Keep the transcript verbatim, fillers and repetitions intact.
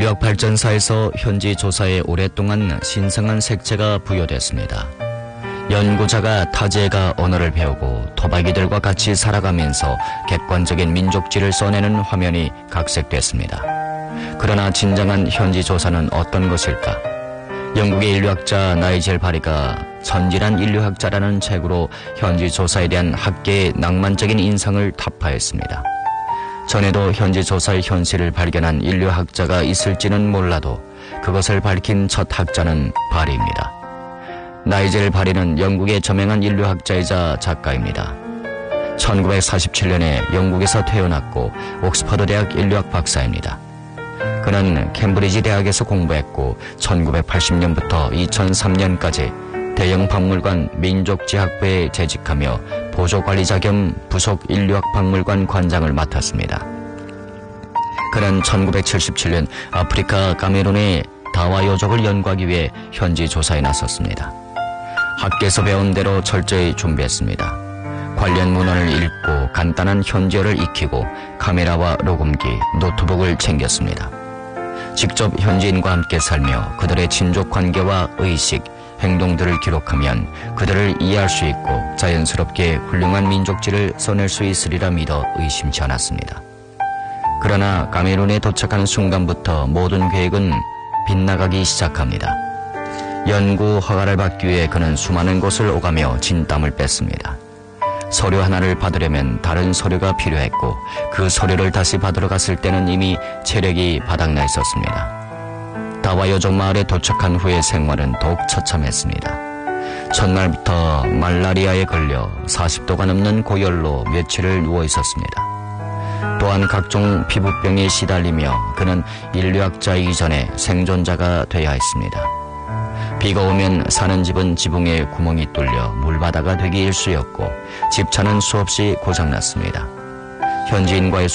인류학 발전사에서 현지 조사에 오랫동안 신성한 색채가 부여됐습니다. 연구자가 타지에가 언어를 배우고 토박이들과 같이 살아가면서 객관적인 민족지를 써내는 화면이 각색됐습니다. 그러나 진정한 현지 조사는 어떤 것일까? 영국의 인류학자 나이젤 바리가 천진한 인류학자라는 책으로 현지 조사에 대한 학계의 낭만적인 인상을 타파했습니다. 전에도 현지 조사의 현실을 발견한 인류학자가 있을지는 몰라도 그것을 밝힌 첫 학자는 바리입니다. 나이젤 바리는 영국의 저명한 인류학자이자 작가입니다. 천구백사십칠 년에 영국에서 태어났고 옥스퍼드 대학 인류학 박사입니다. 그는 캠브리지 대학에서 공부했고 천구백팔십 년부터 이천삼 년까지 대형 박물관 민족지학부에 재직하며 보조관리자 겸 부속 인류학 박물관 관장을 맡았습니다. 그는 천구백칠십칠 년 아프리카 카메룬의 다와요족을 연구하기 위해 현지 조사에 나섰습니다. 학교에서 배운 대로 철저히 준비했습니다. 관련 문헌을 읽고 간단한 현지어를 익히고 카메라와 녹음기, 노트북을 챙겼습니다. 직접 현지인과 함께 살며 그들의 친족 관계와 의식, 행동들을 기록하면 그들을 이해할 수 있고 자연스럽게 훌륭한 민족지를 써낼 수 있으리라 믿어 의심치 않았습니다. 그러나 카메룬에 도착하는 순간부터 모든 계획은 빗나가기 시작합니다. 연구 허가를 받기 위해 그는 수많은 곳을 오가며 진땀을 뺐습니다. 서류 하나를 받으려면 다른 서류가 필요했고 그 서류를 다시 받으러 갔을 때는 이미 체력이 바닥나 있었습니다. 다와요족 마을에 도착한 후의 생활은 더욱 처참했습니다. 첫날부터 말라리아에 걸려 사십 도가 넘는 고열로 며칠을 누워 있었습니다. 또한 각종 피부병에 시달리며 그는 인류학자 이전에 생존자가 되어야 했습니다. 비가 오면 사는 집은 지붕에 구멍이 뚫려 물바다가 되기 일쑤였고 집차는 수없이 고장났습니다. 현지인과의